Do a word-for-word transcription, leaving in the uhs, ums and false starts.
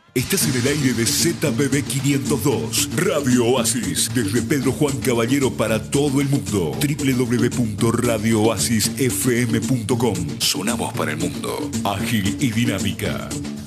Estás en el aire de Z P B quinientos dos, Radio Oasis, desde Pedro Juan Caballero para todo el mundo. doble u doble u doble u punto radio oasis f m punto com. Sonamos para el mundo. Ágil y dinámica.